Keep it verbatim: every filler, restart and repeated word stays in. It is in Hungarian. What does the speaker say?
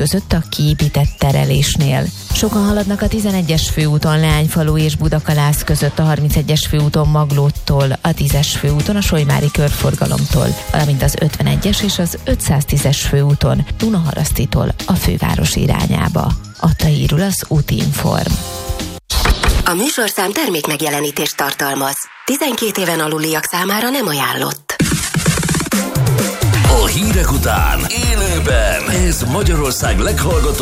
között a kiépített terelésnél. Sokan haladnak a tizenegyes főúton Leányfalu és Budakalász között, a harmincegyes főúton Maglóttól, a tízes főúton a Solymári körforgalomtól, valamint az ötvenegyes és az ötszáztízes főúton Dunaharasztitól a főváros irányába. Adta hírül az Útinform. A műsorszám termék megjelenítést tartalmaz. tizenkét éven aluliak számára nem ajánlott. A hírek után élőben ez Magyarország leghallgatóbb